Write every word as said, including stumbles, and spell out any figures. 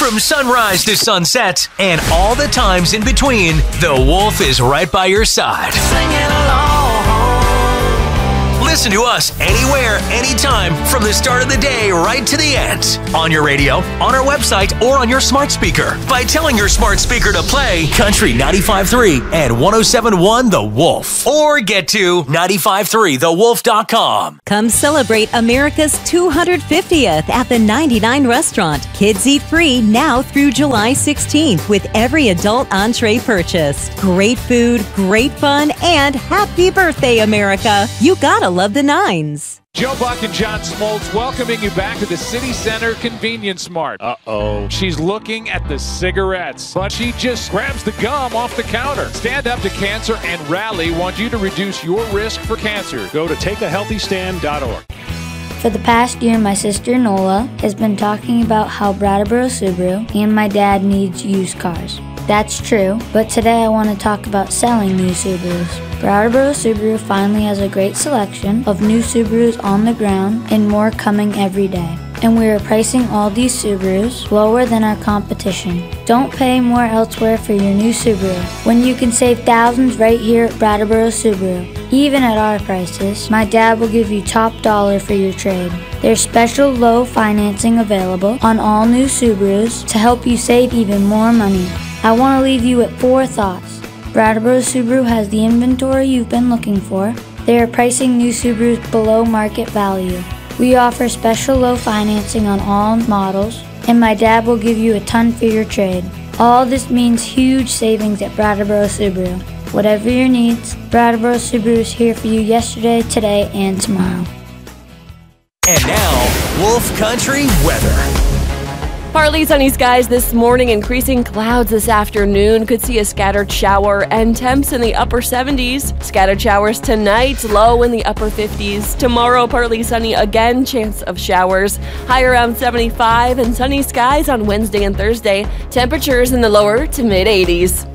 From sunrise to sunset and all the times in between, the Wolf is right by your side. Singing along. Listen to us anywhere, anytime, from the start of the day right to the end. On your radio, on our website, or on your smart speaker. By telling your smart speaker to play Country ninety-five point three and one oh seven point one The Wolf. Or get to nine five three the wolf dot com. Come celebrate America's two hundred fiftieth at the ninety-nine Restaurant. Kids eat free now through July sixteenth with every adult entree purchased. Great food, great fun, and happy birthday, America. You gotta love the nines. Joe Buck and John Smoltz welcoming you back to the City Center Convenience Mart. Uh-oh. She's looking at the cigarettes, but she just grabs the gum off the counter. Stand Up to Cancer and Rally want you to reduce your risk for cancer. Go to take a healthy stand dot org. For the past year, my sister Nola has been talking about how Brattleboro Subaru and my dad needs used cars. That's true, but today I want to talk about selling new Subarus. Brattleboro Subaru finally has a great selection of new Subarus on the ground and more coming every day. And we are pricing all these Subarus lower than our competition. Don't pay more elsewhere for your new Subaru when you can save thousands right here at Brattleboro Subaru. Even at our prices, my dad will give you top dollar for your trade. There's special low financing available on all new Subarus to help you save even more money. I want to leave you with four thoughts. Brattleboro Subaru has the inventory you've been looking for. They are pricing new Subarus below market value. We offer special low financing on all models, and my dad will give you a ton for your trade. All this means huge savings at Brattleboro Subaru. Whatever your needs, Brattleboro Subaru is here for you yesterday, today, and tomorrow. And now, Wolf Country weather. Partly sunny skies this morning, increasing clouds this afternoon. Could see a scattered shower and temps in the upper seventies. Scattered showers tonight, low in the upper fifties. Tomorrow, partly sunny again, chance of showers. High around seventy-five and sunny skies on Wednesday and Thursday. Temperatures in the lower to mid eighties.